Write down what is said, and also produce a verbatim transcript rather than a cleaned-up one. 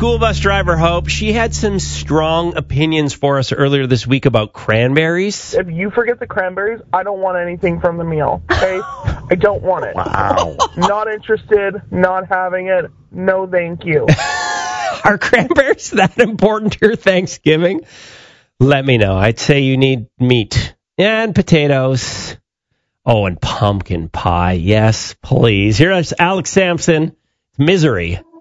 school bus driver, Hope. She had some strong opinions for us earlier this week about cranberries. If you forget the cranberries, I don't want anything from the meal, okay? I don't want it. Wow. Not interested, not having it, no thank you. Are cranberries that important to your Thanksgiving? Let me know. I'd say you need meat and potatoes. Oh, and pumpkin pie. Yes, please. Here's Alex Sampson, Misery.